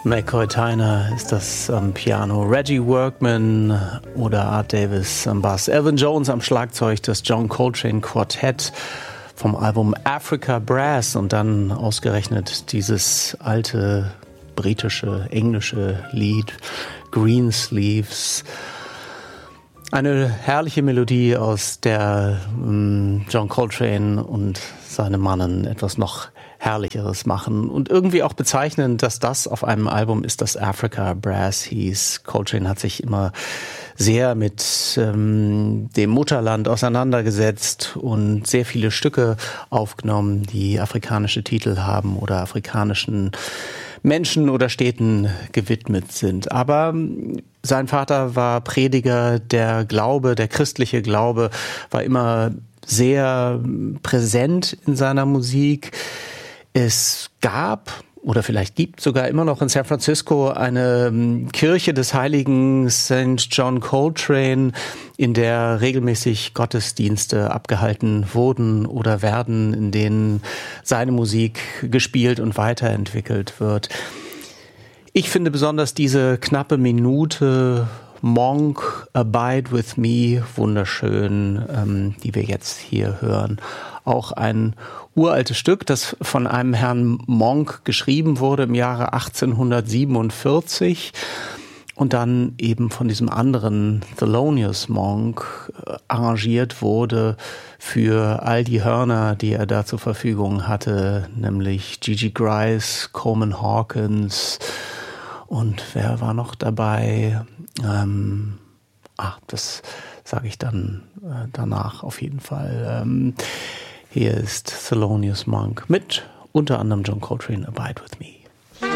McCoy Tyner ist das am Piano, Reggie Workman oder Art Davis am Bass, Elvin Jones am Schlagzeug, das John Coltrane Quartett vom Album Africa Brass und dann ausgerechnet dieses alte britische, englische Lied Greensleeves. Eine herrliche Melodie, aus der John Coltrane und seine Mannen etwas noch Herrlicheres machen und irgendwie auch bezeichnend, dass das auf einem Album ist, das Africa Brass hieß. Coltrane hat sich immer sehr mit dem Mutterland auseinandergesetzt und sehr viele Stücke aufgenommen, die afrikanische Titel haben oder afrikanischen Menschen oder Städten gewidmet sind. Aber sein Vater war Prediger, der Glaube, der christliche Glaube war immer sehr präsent in seiner Musik. Es gab oder vielleicht gibt sogar immer noch in San Francisco eine Kirche des heiligen St. John Coltrane, in der regelmäßig Gottesdienste abgehalten wurden oder werden, in denen seine Musik gespielt und weiterentwickelt wird. Ich finde besonders diese knappe Minute Monk, Abide With Me, wunderschön, die wir jetzt hier hören. Auch ein uraltes Stück, das von einem Herrn Monk geschrieben wurde im Jahre 1847 und dann eben von diesem anderen Thelonious Monk arrangiert wurde für all die Hörner, die er da zur Verfügung hatte, nämlich Gigi Gryce, Coleman Hawkins und wer war noch dabei? Das sage ich dann danach auf jeden Fall. Hier ist Thelonious Monk mit unter anderem John Coltrane, Abide With Me.